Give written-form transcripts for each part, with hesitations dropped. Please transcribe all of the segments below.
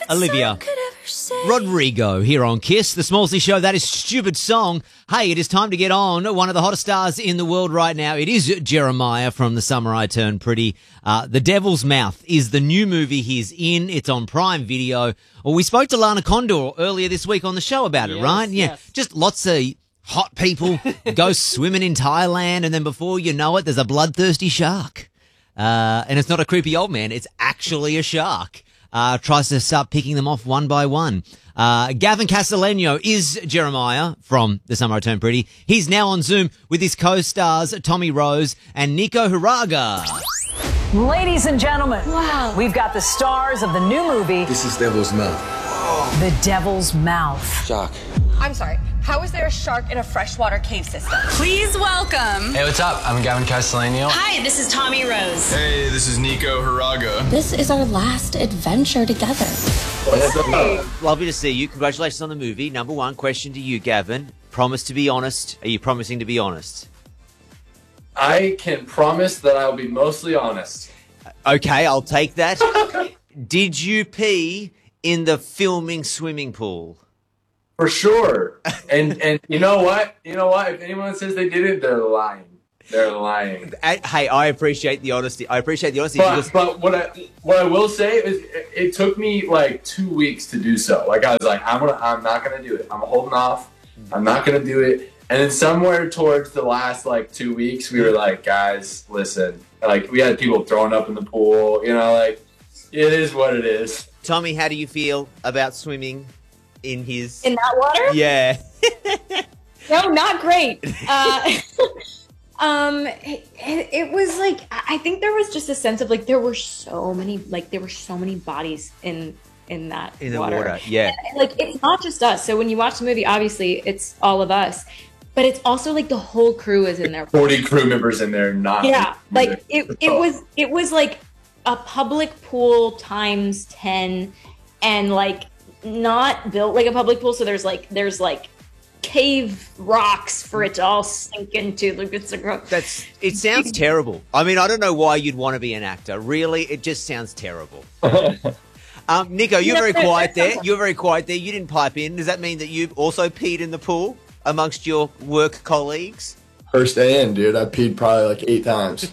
Olivia Rodrigo here on Kiss, the Smallsy Show. That is Stupid Song. Hey, it is time to get on. One of the hottest stars in the world right now. It is Jeremiah from The Summer I Turned Pretty. The Devil's Mouth is the new movie he's in. It's on Prime Video. Well, we spoke to Lana Condor earlier this week on the show about it, right? Yeah, just lots of hot people go swimming in Thailand, and then before you know it, there's a bloodthirsty shark. And it's not a creepy old man. It's actually a shark. Tries to start picking them off one by one. Gavin Castellano is Jeremiah from The Summer I Turned Pretty. He's now on Zoom with his co-stars Tommy Rose and Nico Hiraga. Ladies and gentlemen, wow, we've got the stars of the new movie. This is Devil's Mouth. The Devil's Mouth. Shark. I'm sorry. How is there a shark in a freshwater cave system? Please welcome. Hey, what's up? I'm Gavin Castellano. Hi, this is Tommy Rose. Hey, this is Nico Hiraga. This is our last adventure together. Lovely to see you. Congratulations on the movie. Number one question to you, Gavin. Promise to be honest. Are you promising to be honest? I can promise that I'll be mostly honest. Okay, I'll take that. Did you pee in the filming swimming pool? For sure. And you know what? You know what? If anyone says they didn't, they're lying. They're lying. Hey, I appreciate the honesty. But what I will say is it took me like 2 weeks to do so. Like I was like, I'm not gonna do it. I'm holding off. I'm not gonna do it. And then somewhere towards the last like 2 weeks, we were like, guys, listen. Like we had people throwing up in the pool. You know, like it is what it is. Tommy, how do you feel about swimming in that water? Yeah. No, not great. It was like, I think there was just a sense of like there were so many bodies in that in the water. water. Yeah. And, like it's not just us. So when you watch the movie, obviously it's all of us, but it's also like the whole crew is in there. 40 crew members in there. Like it was like a public pool times 10, and like not built like a public pool. So there's like cave rocks for it to all sink into. Like it sounds terrible. I mean, I don't know why you'd want to be an actor. Really, it just sounds terrible. Nico, you're very quiet there. You're very quiet there. You didn't pipe in. Does that mean that you also peed in the pool amongst your work colleagues? First day in, dude. I peed probably like 8 times.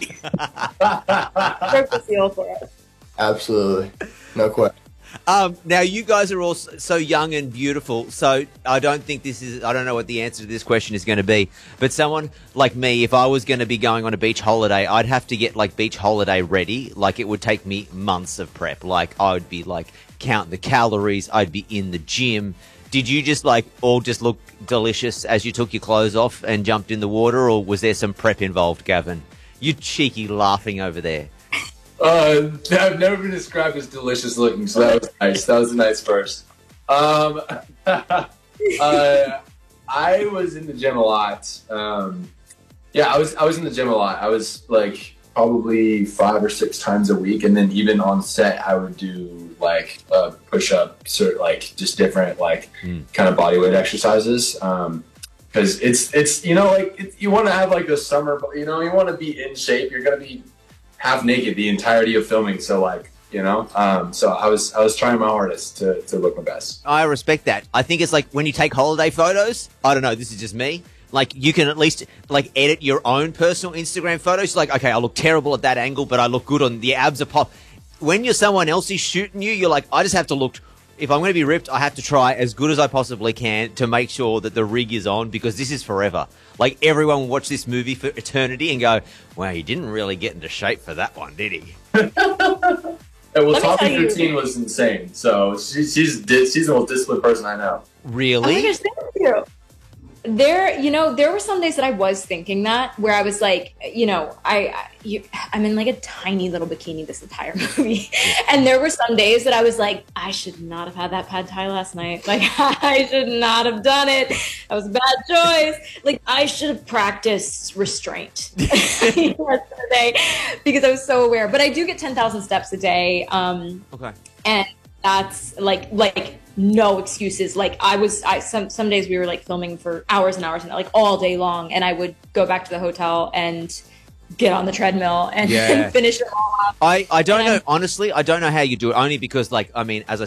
Absolutely. No question. Now, you guys are all so young and beautiful, so I don't know what the answer to this question is going to be, but someone like me, if I was going to be going on a beach holiday, I'd have to get, like, beach holiday ready. Like, it would take me months of prep. Like, I would be, like, counting the calories. I'd be in the gym. Did you just, like, all just look delicious as you took your clothes off and jumped in the water, or was there some prep involved, Gavin? You cheeky laughing over there. I've never been described as delicious looking, so that was nice. That was a nice first. I was in the gym a lot. I was in the gym a lot. I was like probably 5 or 6 times a week, and then even on set, I would do like push-ups or like just different like kind of bodyweight exercises. Because it's you know like you want to have like a summer, you know, you want to be in shape. You're gonna be half naked the entirety of filming, so like, you know, so I was trying my hardest to look my best. I respect that. I think it's like when you take holiday photos, I don't know, this is just me, like you can at least like edit your own personal Instagram photos. Like, okay, I look terrible at that angle, but I look good on the abs are pop. When you're someone else is shooting you, you're like, I just have to look, if I'm going to be ripped, I have to try as good as I possibly can to make sure that the rig is on, because this is forever. Like, everyone will watch this movie for eternity and go, wow, he didn't really get into shape for that one, did he? Well, Tommy 13 was insane. So she's the most disciplined person I know. Really? Oh my gosh, thank you. There were some days that I was thinking that, where I was like, you know, I'm in like a tiny little bikini this entire movie. And there were some days that I was like, I should not have had that pad thai last night. Like, I should not have done it. That was a bad choice. Like, I should have practiced restraint yesterday, because I was so aware. But I do get 10,000 steps a day. Okay. And that's like no excuses. Like some days we were like filming for hours and hours and like all day long, and I would go back to the hotel and get on the treadmill and finish it all off. I don't know, honestly, I don't know how you do it, only because, like, I mean, as I said,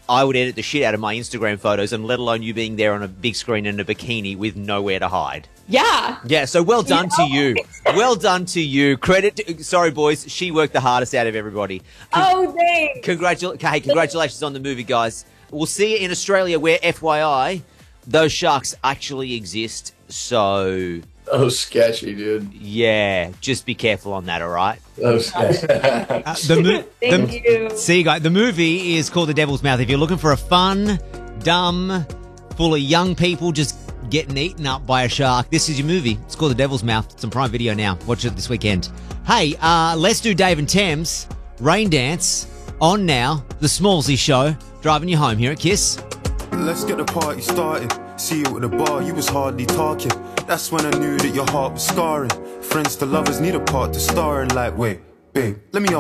I would edit the shit out of my Instagram photos, and let alone you being there on a big screen in a bikini with nowhere to hide. Yeah. Yeah, so well done to you. Well done to you. Sorry, boys, she worked the hardest out of everybody. Thanks. Congratulations on the movie, guys. We'll see you in Australia, where, FYI, those sharks actually exist. So... Oh, sketchy, dude. Yeah, just be careful on that, all right? Oh, sketchy. Thank you. See you guys. The movie is called The Devil's Mouth. If you're looking for a fun, dumb, full of young people just getting eaten up by a shark, this is your movie. It's called The Devil's Mouth. It's on Prime Video now. Watch it this weekend. Hey, let's do Dave and Thames. Rain Dance on now. The Smallsy Show. Driving you home here at Kiss. Let's get the party started. See you at the bar, you was hardly talking. That's when I knew that your heart was scarring. Friends to lovers need a part to star in. Like, wait, babe, let me